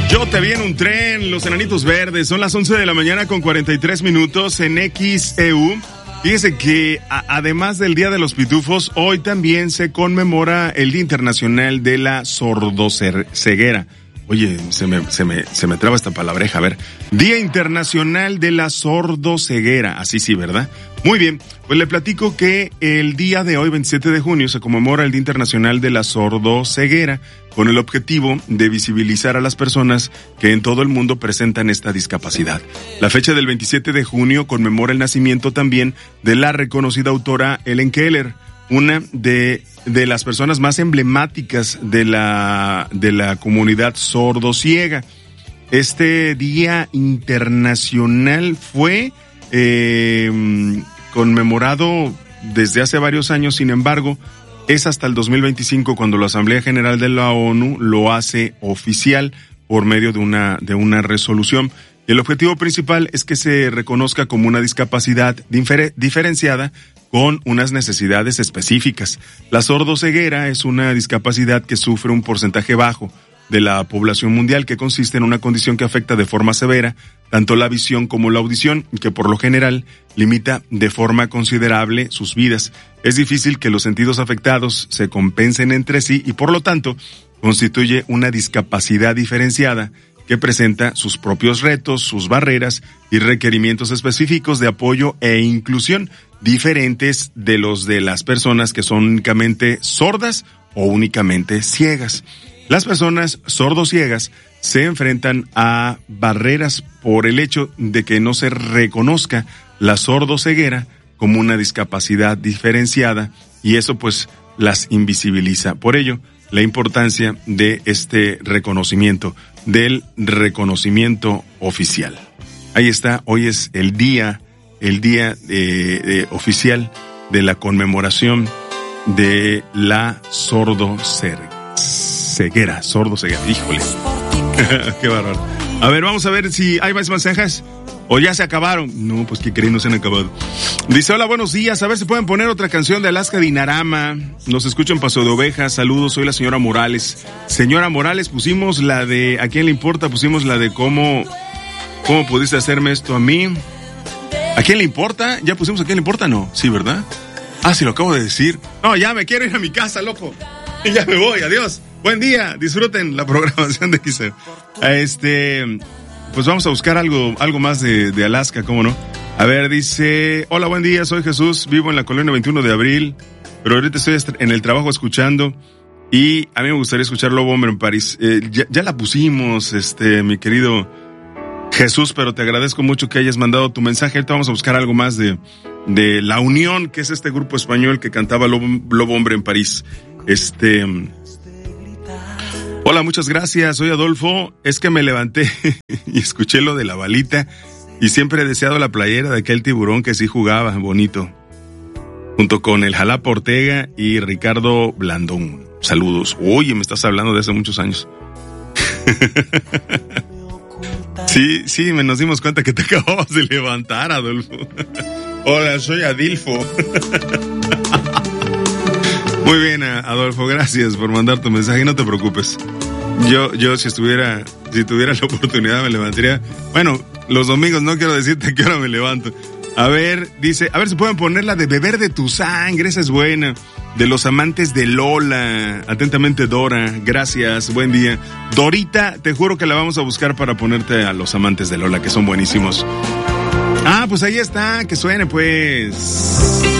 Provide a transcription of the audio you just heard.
Yo te vi en un tren, los Enanitos Verdes. Son las 11 de la mañana con 43 minutos en XEU. Fíjese que además del Día de los Pitufos, hoy también se conmemora el Día Internacional de la Sordoceguera. Oye, se me traba esta palabreja, a ver. Día Internacional de la Sordoceguera, así sí, ¿verdad? Muy bien, pues le platico que el día de hoy, 27 de junio, se conmemora el Día Internacional de la Sordoceguera, con el objetivo de visibilizar a las personas que en todo el mundo presentan esta discapacidad. La fecha del 27 de junio conmemora el nacimiento también de la reconocida autora Helen Keller, una de las personas más emblemáticas de la comunidad sordociega. Este Día Internacional fue conmemorado desde hace varios años, sin embargo, es hasta el 2025 cuando la Asamblea General de la ONU lo hace oficial por medio de una resolución. El objetivo principal es que se reconozca como una discapacidad diferenciada con unas necesidades específicas. La sordoceguera es una discapacidad que sufre un porcentaje bajo de la población mundial, que consiste en una condición que afecta de forma severa tanto la visión como la audición y que por lo general limita de forma considerable sus vidas. Es difícil que los sentidos afectados se compensen entre sí y por lo tanto constituye una discapacidad diferenciada que presenta sus propios retos, sus barreras y requerimientos específicos de apoyo e inclusión diferentes de los de las personas que son únicamente sordas o únicamente ciegas. Las personas sordociegas se enfrentan a barreras por el hecho de que no se reconozca la sordoceguera como una discapacidad diferenciada y eso pues las invisibiliza. Por ello, la importancia de este reconocimiento, del reconocimiento oficial. Ahí está, hoy es el día oficial de la conmemoración de la sordoceguera, híjole. Qué bárbaro. A ver, vamos a ver si hay más mensajes o ya se acabaron. No, pues que creen, no se han acabado. Dice, hola, buenos días, a ver si pueden poner otra canción de Alaska Dinarama. Nos escuchan Paso de Ovejas, saludos, soy la señora Morales. Señora Morales, pusimos la de ¿a quién le importa? Pusimos la de ¿cómo pudiste hacerme esto a mí? ¿A quién le importa? ¿Ya pusimos a quién le importa? No, sí, ¿verdad? Ah, sí, lo acabo de decir. No, ya me quiero ir a mi casa, loco. Y ya me voy, adiós. Buen día, disfruten la programación de XEU. Pues vamos a buscar algo más de Alaska, ¿cómo no? A ver, dice, hola, buen día, soy Jesús, vivo en la colonia 21 de abril, pero ahorita estoy en el trabajo escuchando y a mí me gustaría escuchar Lobo Hombre en París. Ya la pusimos, mi querido Jesús, pero te agradezco mucho que hayas mandado tu mensaje. Ahorita vamos a buscar algo más de La Unión, que es este grupo español que cantaba Lobo Hombre en París. Hola, muchas gracias, soy Adolfo, es que me levanté y escuché lo de la balita y siempre he deseado la playera de aquel tiburón que sí jugaba bonito, junto con el Jalapa Ortega y Ricardo Blandón. Saludos. Oye, me estás hablando de hace muchos años. Sí, nos dimos cuenta que te acababas de levantar, Adolfo. Hola, soy Adilfo. Muy bien, Adolfo, gracias por mandar tu mensaje, no te preocupes. Yo si tuviera la oportunidad me levantaría. Bueno, los domingos no quiero decirte a qué hora me levanto. A ver, dice, a ver si pueden poner la de Beber de tu sangre, esa es buena. De Los Amantes de Lola. Atentamente, Dora, gracias, buen día. Dorita, te juro que la vamos a buscar para ponerte a Los Amantes de Lola, que son buenísimos. Ah, pues ahí está, que suene pues.